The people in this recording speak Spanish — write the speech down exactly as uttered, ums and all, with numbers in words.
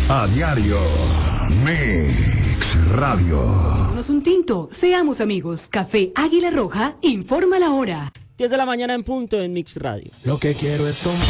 A diario. Mix Radio. Tomémonos un tinto, seamos amigos. Café Águila Roja, informa la hora. diez de la mañana en punto en Mix Radio. Lo que quiero es tomar.